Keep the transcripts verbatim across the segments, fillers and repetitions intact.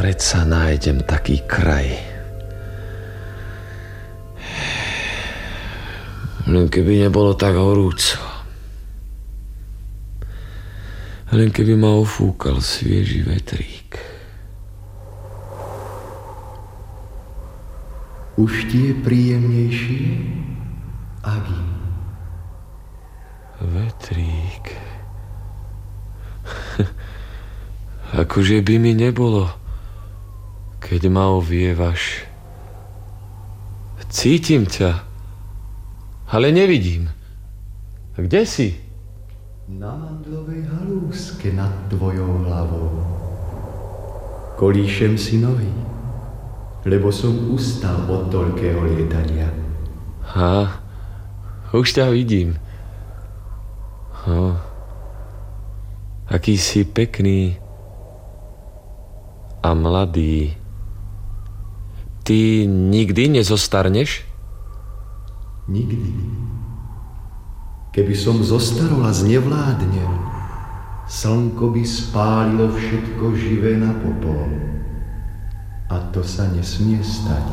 predsa nájdem taký kraj. Len keby nebolo tak horúco. Len keby ma ofúkal svieži vetrík. Už ti je príjemnejšie, Agi? Vetrík. Akože by mi nebolo, keď ma ovievaš. Cítim ťa, ale nevidím. Kde si? Na mandlovej halúske nad tvojou hlavou. Kolíšem si nohy, lebo som ustal od toľkého lietania. Ha, už ťa vidím. Ha, aký si pekný a mladý. Ty nikdy nezostarneš? Nikdy. Keby som zostarol a znevládnel, slnko by spálilo všetko živé na popol. A to sa nesmie stať.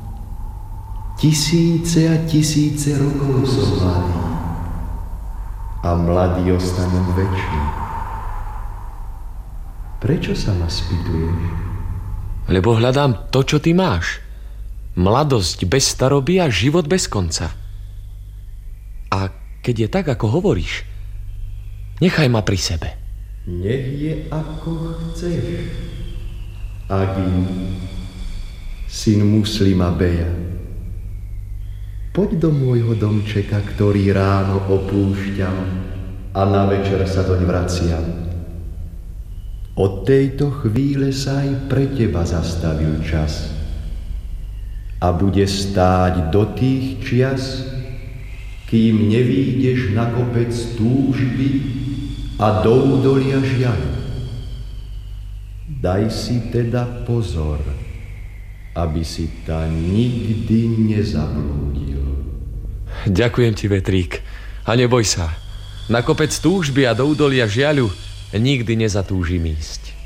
Tisíce a tisíce rokov som mladý. A mladý ostanem večný. Prečo sa ma spýtuješ? Lebo hľadám to, čo ty máš. Mladosť bez staroby a život bez konca. A keď je tak, ako hovoríš, nechaj ma pri sebe. Nech je, ako chceš. Agi, syn muslima Beja. Poď do môjho domčeka, ktorý ráno opúšťam a na večer sa doň vraciam. Od tejto chvíle sa aj pre teba zastavil čas a bude stáť do tých čias, kým nevídeš na kopec túžby a do údolia žiaľu. Daj si teda pozor, aby si ta nikdy nezablúdil. Ďakujem ti, vetrík, a neboj sa. Na kopec túžby a do údolia žiaľu nikdy nezatúžim ísť.